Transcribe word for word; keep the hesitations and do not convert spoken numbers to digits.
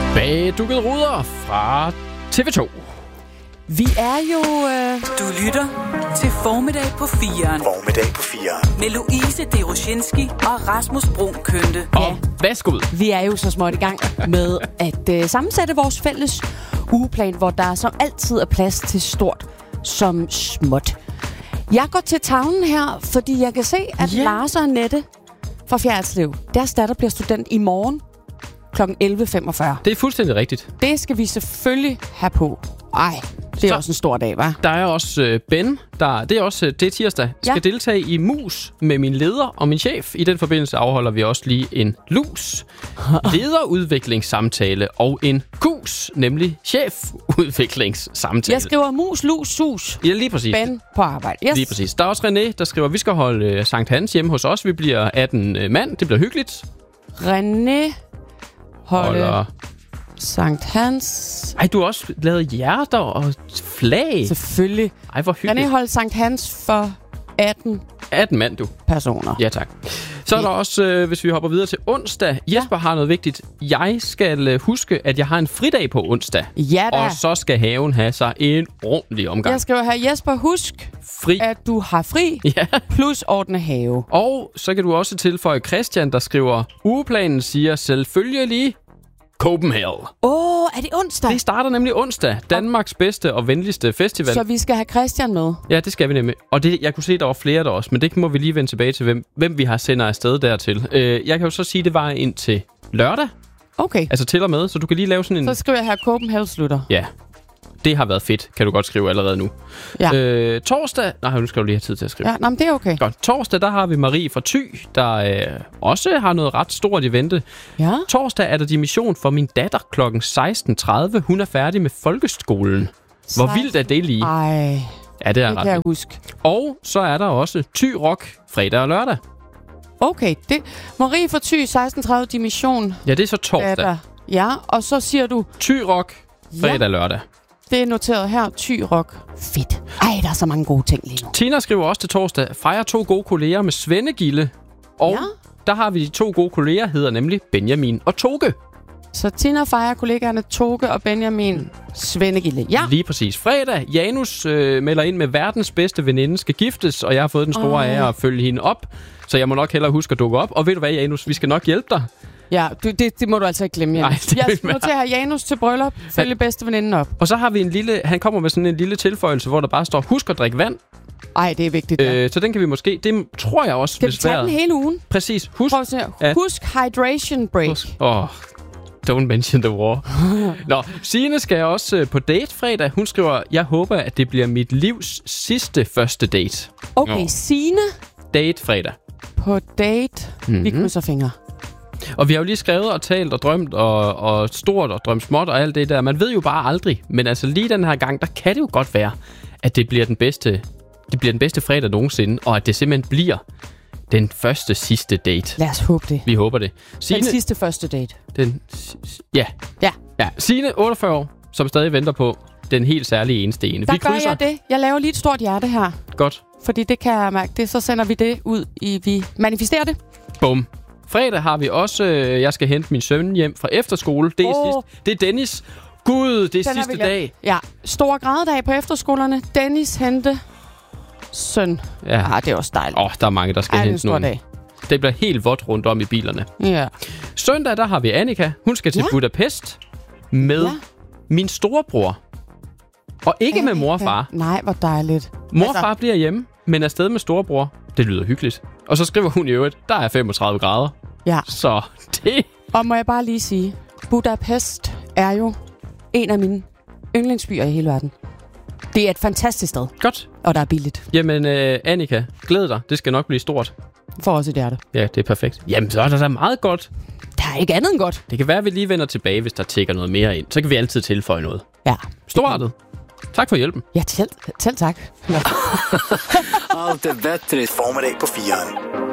Bagdukkede ruder fra T V to. Vi er jo... Øh... Du lytter til Formiddag på firen. Formiddag på firen. Med Louise Deroshinski og Rasmus Brun Kønte. Og ja. Værsgo. Vi er jo så småt i gang med at øh, sammensætte vores fælles ugeplan, hvor der som altid er plads til stort som småt. Jeg går til tavlen her, fordi jeg kan se, at yeah. Lars og Annette fra Fjerdslev, deres datter bliver student i morgen klokken elleve femogfyrre. Det er fuldstændig rigtigt. Det skal vi selvfølgelig have på. Ej, det er så også en stor dag, hva'? Der er også øh, Ben, der, det er også det er tirsdag, skal ja. deltage i mus med min leder og min chef. I den forbindelse afholder vi også lige en lus, lederudviklingssamtale og en kus, nemlig chefudviklingssamtale. Jeg skriver mus, lus, sus. Ja, lige præcis. Ben på arbejde. Yes. Lige præcis. Der er også René, der skriver, vi skal holde øh, Sankt Hans hjemme hos os. Vi bliver atten øh, mand. Det bliver hyggeligt. René holde... Holder... Sankt Hans. Ej, du har også lavet hjerter og flag. Selvfølgelig. Ej, hvor hyggeligt. René holdt Sankt Hans for atten atten mand, du. Personer. Ja, tak. Så er der også, øh, hvis vi hopper videre til onsdag. Jesper ja. har noget vigtigt. Jeg skal øh, huske, at jeg har en fridag på onsdag. Ja da. Og så skal haven have sig en ordentlig omgang. Jeg skriver her, Jesper, husk, fri. at du har fri, ja. plus ordne have. Og så kan du også tilføje Christian, der skriver, ugeplanen siger selvfølgelig Copenhagen. Åh, oh, er det onsdag? Det starter nemlig onsdag. Danmarks bedste og venligste festival. Så vi skal have Christian med? Ja, det skal vi nemlig. Og det, jeg kunne se, der var flere der også, men det må vi lige vende tilbage til, hvem, hvem vi har sender afsted dertil. Øh, jeg kan jo så sige, det var ind til lørdag. Okay. Altså til og med, så du kan lige lave sådan en... Så skriver jeg her, Copenhagen slutter. Ja. Det har været fedt, kan du godt skrive allerede nu. Ja. Øh, torsdag... Nej, nu skal du lige have tid til at skrive. Ja, nej, men det er okay. Godt. Torsdag, der har vi Marie fra Thy, der øh, også har noget ret stort i vente. Ja. Torsdag er der dimission for min datter klokken seksten tredive. Hun er færdig med folkeskolen. Hvor Sej. vildt er det lige? Ej, ja, det er det ret kan jeg vildt. huske. Og så er der også Thy Rock fredag og lørdag. Okay, det... Marie fra Thy, seksten tredive dimission. Ja, det er så torsdag. Datter. Ja, og så siger du... Thy Rock fredag og lørdag. Det er noteret her. Thy Rock. Fedt. Ej, der er så mange gode ting lige nu. Tina skriver også til torsdag, fejrer to gode kolleger med Svendegilde. Og ja. der har vi de to gode kolleger, hedder nemlig Benjamin og Toge. Så Tina fejrer kollegaerne Toge og Benjamin Svendegilde. Ja. Lige præcis. Fredag, Janus øh, melder ind med verdens bedste veninde skal giftes, og jeg har fået den store oh. ære at følge hende op. Så jeg må nok hellere huske at dukke op. Og ved du hvad, Janus, vi skal nok hjælpe dig. Ja, du, det, det må du altså ikke glemme, Janus. Nej, jeg skal nu til at have Janus til bryllup, følge bedste veninden op. Og så har vi en lille, han kommer med sådan en lille tilføjelse, hvor der bare står, husk at drikke vand. Ej, det er vigtigt. Ja. Øh, så den kan vi måske, det tror jeg også, skal vi tage den hele ugen? Præcis. Husk, Prøv at se. Ja. Husk hydration break. Åh, oh, don't mention the war. Nå, Signe skal også øh, på date fredag. Hun skriver, jeg håber, at det bliver mit livs sidste første date. Okay, Signe. Date fredag. På date. Mm-hmm. Vi krydser fingre. Og vi har jo lige skrevet og talt og drømt og, og stort og drømt småt og alt det der. Man ved jo bare aldrig. Men altså lige den her gang, der kan det jo godt være, at det bliver den bedste, det bliver den bedste fredag nogensinde. Og at det simpelthen bliver den første sidste date. Lad os håbe det. Vi håber det. Signe, den sidste første date. Den, ja. Ja. ja. Signe, otteogfyrre år, som stadig venter på den helt særlige eneste ene. Der vi gør krydser. jeg det. Jeg laver lige et stort hjerte her. Godt. Fordi det kan jeg mærke. Det, så sender vi det ud i, vi manifesterer det. Bum. Fredag har vi også, øh, jeg skal hente min søn hjem fra efterskole. Det er, oh. sidst, det er Dennis. Gud, det er Den sidste dag. Ja, stor gradedag på efterskolerne. Dennis hente søn. Ja, ah, det er også dejligt. Åh, oh, der er mange, der skal Ej, hente nogen. Dag. Det bliver helt vådt rundt om i bilerne. Ja. Søndag, der har vi Annika. Hun skal til ja. Budapest med ja. min storebror. Og ikke Annika. med mor og far. Nej, hvor dejligt. Mor og altså... far bliver hjemme, men er afsted med storebror. Det lyder hyggeligt. Og så skriver hun i øvrigt, der er femogtredive grader. Ja. Så det... Og må jeg bare lige sige, Budapest er jo en af mine yndlingsbyer i hele verden. Det er et fantastisk sted. Godt. Og der er billigt. Jamen, øh, Annika, glæd dig. Det skal nok blive stort. For os et hjerte. Ja, det er perfekt. Jamen, så er der da meget godt. Der er ikke andet end godt. Det kan være, at vi lige vender tilbage, hvis der tækker noget mere ind. Så kan vi altid tilføje noget. Ja. Storartet. Tak for hjælpen. Ja, selv, selv tak. Alt det bedre formiddag på firen.